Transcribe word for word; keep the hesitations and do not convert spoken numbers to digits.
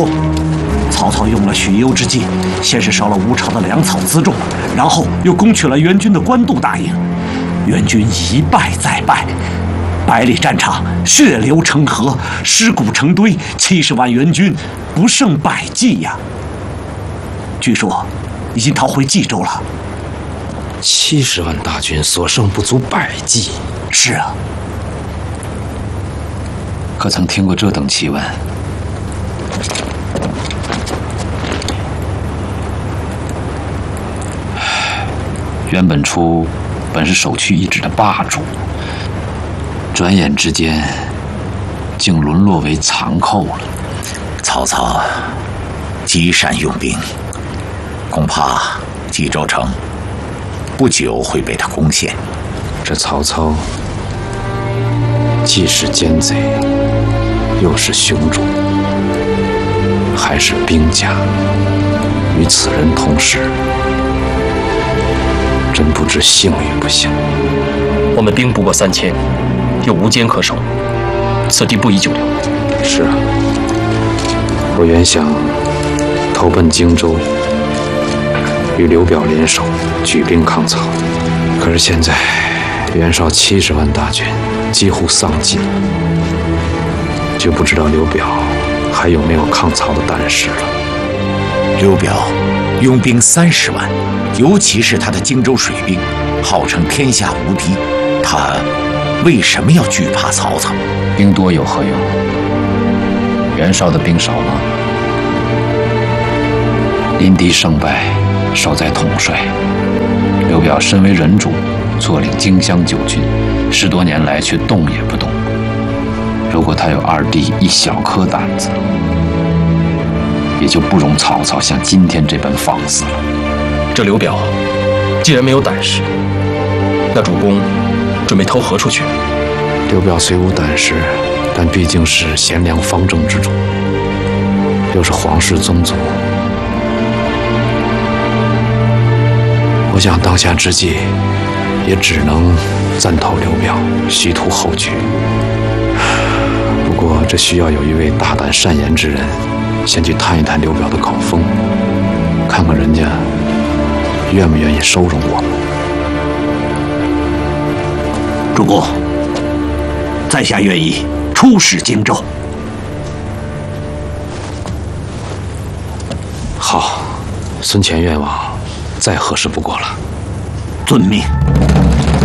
主，曹操用了许攸之计，先是烧了吴朝的粮草辎重，然后又攻取了援军的官渡大营，援军一败再败，百里战场血流成河，尸骨成堆，七十万援军不胜百计呀！据说已经逃回冀州了。 七十万大军所剩不足百计。 是啊。 可曾听过这等奇闻？袁本初本是首屈一指的霸主，转眼之间竟沦落为残寇了。 曹操极善用兵，恐怕冀州城不久会被他攻陷。 这曹操既是奸贼，又是雄主，还是兵家，与此人同时，真不知幸与不幸。 我们兵不过三千，又无坚可守，此地不宜久留。 是啊，我原想投奔荆州，与刘表联手举兵抗曹，可是现在袁绍七十万大军几乎丧尽，就不知道刘表还有没有抗曹的胆识了。 刘表拥兵三十万，尤其是他的荆州水兵，号称天下无敌。他为什么要惧怕曹操？ 兵多有何用？袁绍的兵少吗？临敌胜败，少在统帅。刘表身为人主，坐领荆襄九郡，十多年来却动也不动。如果他有二弟一小颗胆子，也就不容曹操像今天这般放肆了。 这刘表既然没有胆识，那主公准备投何处去？ 刘表虽无胆识，但毕竟是贤良方正之主，又是皇室宗族。我想当下之计，也只能暂投刘表，虚图后局。不过这需要有一位大胆善言之人，先去探一探刘表的口风，看看人家愿不愿意收容我们。 主公，在下愿意出使荆州。 好，孙权愿望再合适不过了。 遵命。